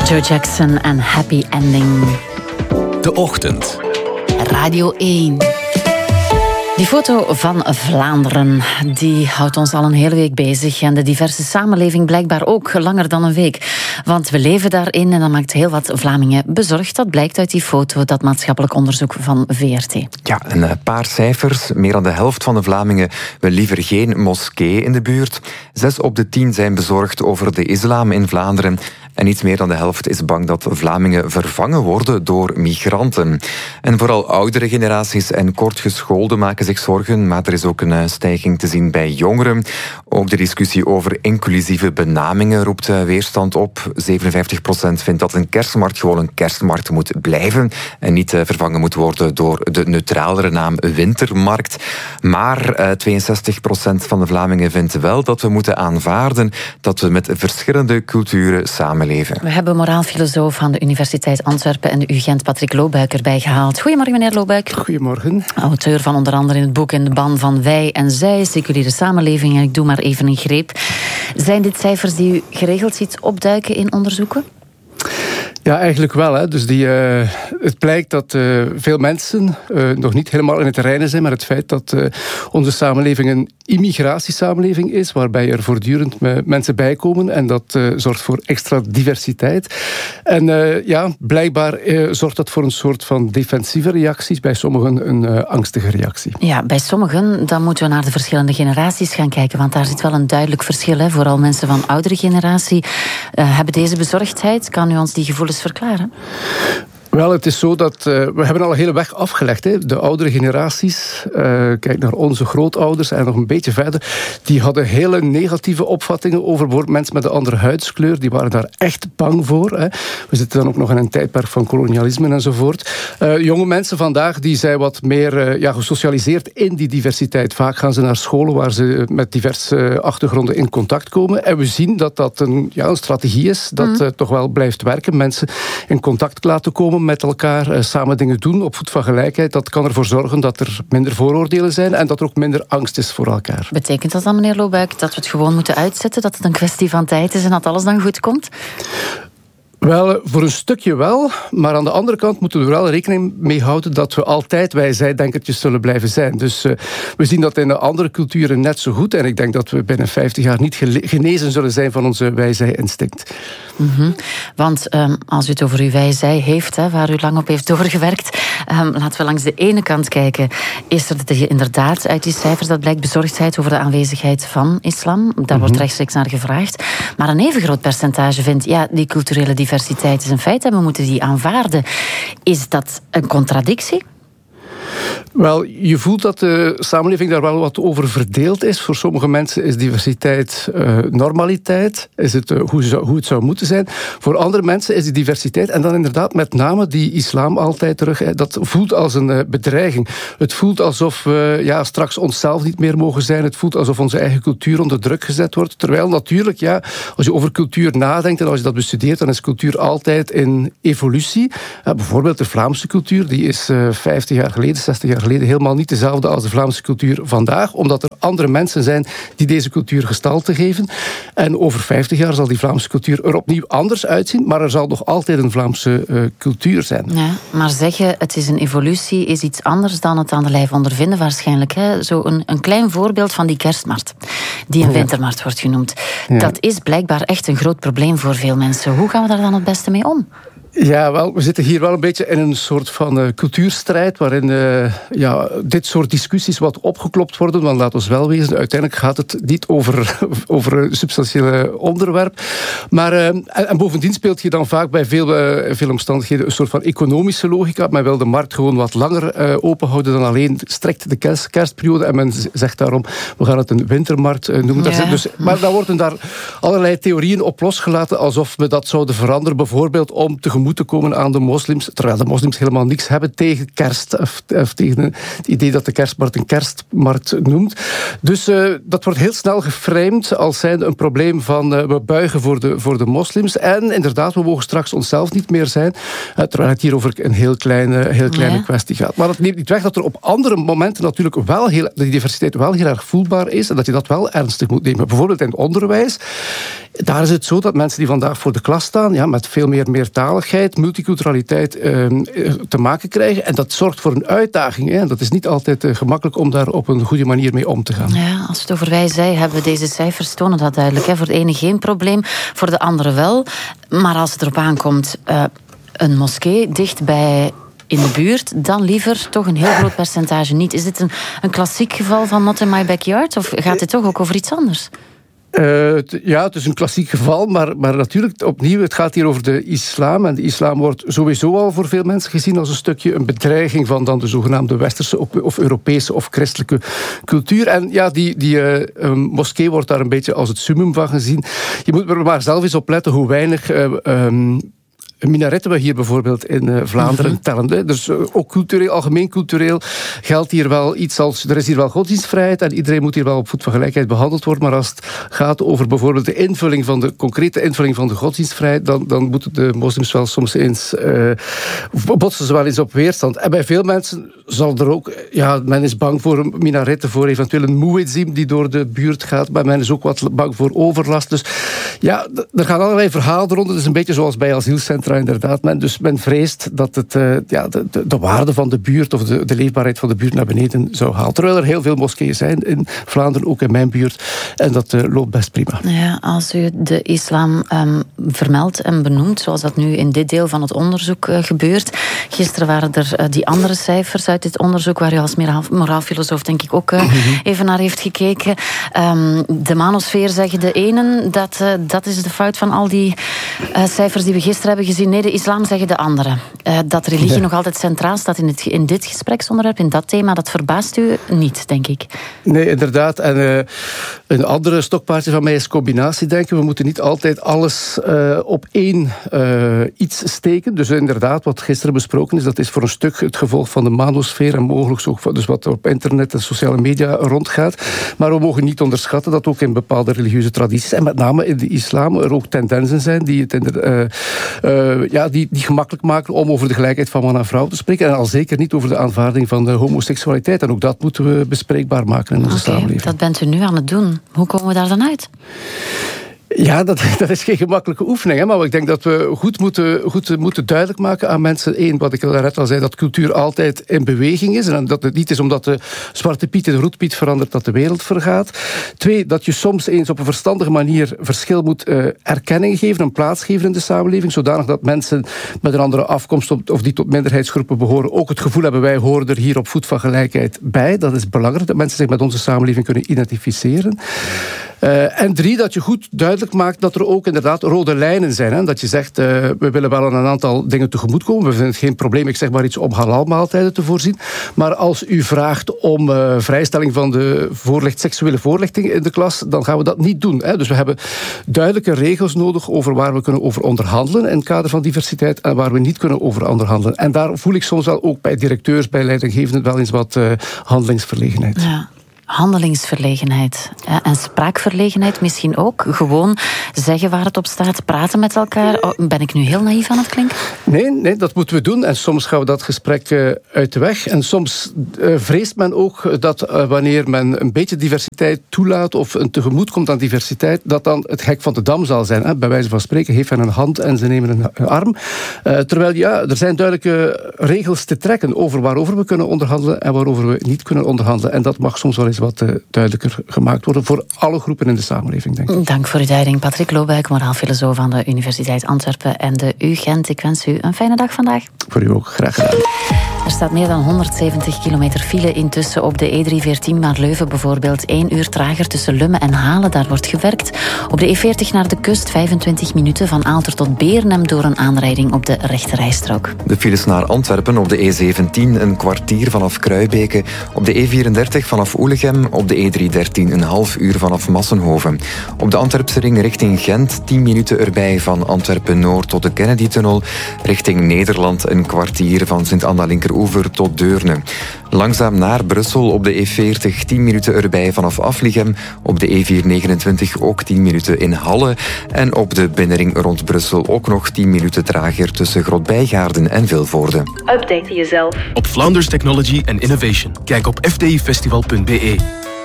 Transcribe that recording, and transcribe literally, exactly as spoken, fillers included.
Joe Jackson en Happy Ending. De Ochtend. Radio één. Die foto van Vlaanderen, die houdt ons al een hele week bezig. En de diverse samenleving blijkbaar ook langer dan een week. Want we leven daarin en dat maakt heel wat Vlamingen bezorgd. Dat blijkt uit die foto, dat maatschappelijk onderzoek van V R T. Ja, een paar cijfers. Meer dan de helft van de Vlamingen wil liever geen moskee in de buurt. Zes op de tien zijn bezorgd over de islam in Vlaanderen. En iets meer dan de helft is bang dat Vlamingen vervangen worden door migranten. En vooral oudere generaties en kortgeschoolden maken zich zorgen, maar er is ook een stijging te zien bij jongeren. Ook de discussie over inclusieve benamingen roept weerstand op. zevenenvijftig procent vindt dat een kerstmarkt gewoon een kerstmarkt moet blijven en niet vervangen moet worden door de neutralere naam wintermarkt. Maar tweeënzestig procent van de Vlamingen vindt wel dat we moeten aanvaarden dat we met verschillende culturen samenleven. We hebben moraalfilosoof aan de Universiteit Antwerpen en de U Gent Patrick Loobuik erbij gehaald. Goedemorgen, meneer Loobuik. Goedemorgen. Auteur van onder andere in het boek In de ban van Wij en Zij, seculiere samenleving. En ik doe maar even een greep. Zijn dit cijfers die u geregeld ziet opduiken in onderzoeken? Ja, eigenlijk wel. Hè. Dus die, uh, het blijkt dat uh, veel mensen uh, nog niet helemaal in het reinen zijn, maar het feit dat uh, onze samenleving een immigratiesamenleving is, waarbij er voortdurend mensen bijkomen en dat uh, zorgt voor extra diversiteit. En uh, ja, blijkbaar uh, zorgt dat voor een soort van defensieve reacties, bij sommigen een uh, angstige reactie. Ja, bij sommigen, dan moeten we naar de verschillende generaties gaan kijken, want daar zit wel een duidelijk verschil. Hè. Vooral mensen van oudere generatie uh, hebben deze bezorgdheid. Kan u ons die gevoelens verklaren? Wel, het is zo dat uh, we hebben al een hele weg afgelegd. Hè. De oudere generaties, uh, kijk naar onze grootouders en nog een beetje verder, die hadden hele negatieve opvattingen over bijvoorbeeld mensen met een andere huidskleur. Die waren daar echt bang voor. Hè. We zitten dan ook nog in een tijdperk van kolonialisme enzovoort. Uh, jonge mensen vandaag die zijn wat meer uh, ja, gesocialiseerd in die diversiteit. Vaak gaan ze naar scholen waar ze met diverse achtergronden in contact komen. En we zien dat dat een, ja, een strategie is dat mm. uh, toch wel blijft werken. Mensen in contact laten komen met elkaar, uh, samen dingen doen op voet van gelijkheid. Dat kan ervoor zorgen dat er minder vooroordelen zijn en dat er ook minder angst is voor elkaar. Betekent dat dan, meneer Loobuik, dat we het gewoon moeten uitzetten, dat het een kwestie van tijd is en dat alles dan goed komt? Wel, voor een stukje wel, maar aan de andere kant moeten we er wel rekening mee houden dat we altijd wij-zij-denkertjes zullen blijven zijn. Dus uh, we zien dat in de andere culturen net zo goed en ik denk dat we binnen vijftig jaar niet genezen zullen zijn van onze wij-zij-instinct. Mm-hmm. Want um, als u het over uw wij-zij heeft, hè, waar u lang op heeft doorgewerkt, um, laten we langs de ene kant kijken. Is er de, inderdaad uit die cijfers, dat blijkt bezorgdheid over de aanwezigheid van islam. Daar mm-hmm. wordt rechtstreeks naar gevraagd. Maar een even groot percentage vindt, ja, die culturele diversiteit is een feit en we moeten die aanvaarden. Is dat een contradictie? Wel, je voelt dat de samenleving daar wel wat over verdeeld is. Voor sommige mensen is diversiteit uh, normaliteit. Is het uh, hoe, zou, hoe het zou moeten zijn. Voor andere mensen is die diversiteit, en dan inderdaad met name die islam altijd terug, hè, dat voelt als een uh, bedreiging. Het voelt alsof we ja, straks onszelf niet meer mogen zijn. Het voelt alsof onze eigen cultuur onder druk gezet wordt. Terwijl natuurlijk, ja, als je over cultuur nadenkt en als je dat bestudeert, dan is cultuur altijd in evolutie. Uh, bijvoorbeeld de Vlaamse cultuur, die is uh, vijftig jaar geleden, zestig jaar geleden helemaal niet dezelfde als de Vlaamse cultuur vandaag, omdat er andere mensen zijn die deze cultuur gestalte geven. En over vijftig jaar zal die Vlaamse cultuur er opnieuw anders uitzien, maar er zal nog altijd een Vlaamse uh, cultuur zijn. Ja, maar zeggen het is een evolutie is iets anders dan het aan de lijf ondervinden waarschijnlijk. Hè? Zo een, een klein voorbeeld van die kerstmarkt, die een wintermarkt wordt genoemd. Ja. Dat is blijkbaar echt een groot probleem voor veel mensen. Hoe gaan we daar dan het beste mee om? Ja, wel, we zitten hier wel een beetje in een soort van uh, cultuurstrijd waarin uh, ja, dit soort discussies wat opgeklopt worden. Want laat ons wel wezen, uiteindelijk gaat het niet over, over een substantiële onderwerp. Maar, uh, en, en bovendien speelt je dan vaak bij veel, uh, veel omstandigheden een soort van economische logica. Men wil de markt gewoon wat langer uh, openhouden dan alleen strikt de kerst, kerstperiode. En men zegt daarom, we gaan het een wintermarkt uh, noemen. Ja. Dus, maar dan worden daar allerlei theorieën op losgelaten alsof we dat zouden veranderen. Bijvoorbeeld om tegemoet tegemoet te komen aan de moslims, terwijl de moslims helemaal niks hebben tegen kerst, of, of tegen het idee dat de kerstmarkt een kerstmarkt noemt. Dus uh, dat wordt heel snel geframed als zijnde een probleem van uh, we buigen voor de, voor de moslims. En inderdaad, we mogen straks onszelf niet meer zijn, uh, terwijl het hier over een heel kleine, heel kleine ja. kwestie gaat. Maar dat neemt niet weg dat er op andere momenten natuurlijk wel heel, dat die diversiteit wel heel erg voelbaar is en dat je dat wel ernstig moet nemen. Bijvoorbeeld in het onderwijs. Daar is het zo dat mensen die vandaag voor de klas staan, ja, met veel meer meertaligheid, multiculturaliteit uh, te maken krijgen. En dat zorgt voor een uitdaging. Hè. En dat is niet altijd uh, gemakkelijk om daar op een goede manier mee om te gaan. Ja, als we het over wij, zij hebben, deze cijfers tonen dat duidelijk. Hè. Voor de ene geen probleem, voor de andere wel. Maar als het erop aankomt, uh, een moskee dicht bij in de buurt, dan liever toch een heel groot percentage niet. Is dit een, een klassiek geval van not in my backyard? Of gaat dit toch ook over iets anders? Uh, t- ja, het is een klassiek geval, maar, maar natuurlijk opnieuw, het gaat hier over de islam. En de islam wordt sowieso al voor veel mensen gezien als een stukje een bedreiging van dan de zogenaamde westerse of, of Europese of christelijke cultuur. En ja, die, die uh, um, moskee wordt daar een beetje als het summum van gezien. Je moet er maar zelf eens op letten hoe weinig Uh, um, minaretten we hier bijvoorbeeld in uh, Vlaanderen mm-hmm. tellen. Dus uh, ook cultureel, algemeen cultureel geldt hier wel iets als, er is hier wel godsdienstvrijheid en iedereen moet hier wel op voet van gelijkheid behandeld worden, maar als het gaat over bijvoorbeeld de invulling van de concrete invulling van de godsdienstvrijheid, dan, dan moeten de moslims wel soms eens uh, botsen ze wel eens op weerstand. En bij veel mensen zal er ook, ja, men is bang voor minaretten, voor eventueel een muezzin die door de buurt gaat, maar men is ook wat bang voor overlast. Dus ja, er gaan allerlei verhalen rond. Het is een beetje zoals bij asielcentra. Inderdaad. Men, dus men vreest dat het, uh, ja, de, de, de waarde van de buurt of de, de leefbaarheid van de buurt naar beneden zou halen. Terwijl er heel veel moskeeën zijn in Vlaanderen, ook in mijn buurt. En dat uh, loopt best prima. Ja, als u de islam um, vermeldt en benoemt, zoals dat nu in dit deel van het onderzoek uh, gebeurt. Gisteren waren er uh, die andere cijfers uit dit onderzoek, waar u als moraalfilosoof denk ik ook uh, mm-hmm. even naar heeft gekeken. Um, de manosfeer zeggen de ene, dat, uh, dat is de fout van al die uh, cijfers die we gisteren hebben gezien. Nee, de islam zeggen de anderen. Uh, dat religie ja. nog altijd centraal staat in, het, in dit gespreksonderwerp, in dat thema, dat verbaast u niet, denk ik. Nee, inderdaad. En uh, een andere stokpaardje van mij is combinatie denken. We moeten niet altijd alles uh, op één uh, iets steken. Dus inderdaad, wat gisteren besproken is, dat is voor een stuk het gevolg van de manosfeer en mogelijk ook dus wat op internet en sociale media rondgaat. Maar we mogen niet onderschatten dat ook in bepaalde religieuze tradities, en met name in de islam, er ook tendensen zijn die het in de, uh, uh, ja, die, die gemakkelijk maken om over de gelijkheid van man en vrouw te spreken. En al zeker niet over de aanvaarding van de homoseksualiteit. En ook dat moeten we bespreekbaar maken in onze okay, samenleving. Dat bent u nu aan het doen. Hoe komen we daar dan uit? Ja, dat, dat is geen gemakkelijke oefening. Hè, maar ik denk dat we goed moeten, goed moeten duidelijk maken aan mensen. Eén, wat ik net al zei, dat cultuur altijd in beweging is. En dat het niet is omdat de Zwarte Piet in de Roetpiet verandert dat de wereld vergaat. Twee, dat je soms eens op een verstandige manier verschil moet uh, erkenning geven, een plaats geven in de samenleving. Zodanig dat mensen met een andere afkomst of die tot minderheidsgroepen behoren ook het gevoel hebben, wij horen er hier op voet van gelijkheid bij. Dat is belangrijk, dat mensen zich met onze samenleving kunnen identificeren. Uh, en drie, dat je goed duidelijk maakt dat er ook inderdaad rode lijnen zijn. Hè? Dat je zegt, uh, we willen wel aan een aantal dingen tegemoetkomen. We vinden het geen probleem, ik zeg maar iets, om halalmaaltijden te voorzien. Maar als u vraagt om uh, vrijstelling van de voorlicht, seksuele voorlichting in de klas, dan gaan we dat niet doen. Hè? Dus we hebben duidelijke regels nodig over waar we kunnen over onderhandelen in het kader van diversiteit en waar we niet kunnen over onderhandelen. En daar voel ik soms wel ook bij directeurs, bij leidinggevenden wel eens wat uh, handelingsverlegenheid. Ja. Handelingsverlegenheid en spraakverlegenheid misschien ook. Gewoon zeggen waar het op staat, praten met elkaar. Oh, ben ik nu heel naïef aan het klinken? Nee, nee, dat moeten we doen. En soms gaan we dat gesprek uh, uit de weg. En soms uh, vreest men ook dat uh, wanneer men een beetje diversiteit toelaat of een tegemoet komt aan diversiteit, dat dan het hek van de dam zal zijn. Hè? Bij wijze van spreken heeft men een hand en ze nemen een, een arm. Uh, terwijl ja, er zijn duidelijke regels te trekken over waarover we kunnen onderhandelen en waarover we niet kunnen onderhandelen. En dat mag soms wel eens wat uh, duidelijker gemaakt worden voor alle groepen in de samenleving, denk ik. Dank voor uw duiding. Patrick Loobuijk, moraalfilosoof aan de Universiteit Antwerpen en de U Gent. Ik wens u een fijne dag vandaag. Voor u ook. Graag gedaan. Er staat meer dan honderdzeventig kilometer file intussen op de E drie veertien naar Leuven bijvoorbeeld. één uur trager tussen Lummen en Halen, daar wordt gewerkt. Op de E veertig naar de kust vijfentwintig minuten van Aalter tot Beernem door een aanrijding op de rechterrijstrook. De files naar Antwerpen op de E zeventien een kwartier vanaf Kruibeke. Op de E vierendertig vanaf Oelegem. Op de E driehonderddertien een half uur vanaf Massenhoven. Op de Antwerpse ring richting Gent tien minuten erbij van Antwerpen-Noord tot de Kennedy-tunnel. Richting Nederland een kwartier van Sint-Anna-Linkeroever tot Deurne. Langzaam naar Brussel op de E veertig tien minuten erbij vanaf Afligem. Op de E vierhonderdnegenentwintig ook tien minuten in Halle. En op de binnenring rond Brussel ook nog tien minuten trager tussen Grootbijgaarden en Vilvoorde. Update jezelf op Flanders Technology and Innovation. Kijk op f t i festival punt b e.